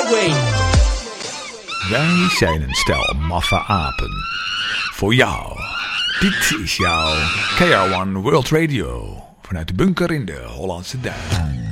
Broadway. Wij zijn een stel maffe apen. Voor jou. Dit is jouw KR1 World Radio. Vanuit de bunker in de Hollandse Duinen.